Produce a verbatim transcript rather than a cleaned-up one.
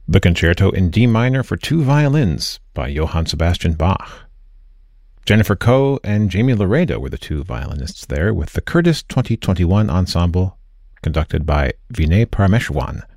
The Concerto in D minor for two violins by Johann Sebastian Bach. Jennifer Coe and Jamie Laredo were the two violinists there, with the Curtis twenty twenty-one Ensemble, conducted by Vinay Parameshwan.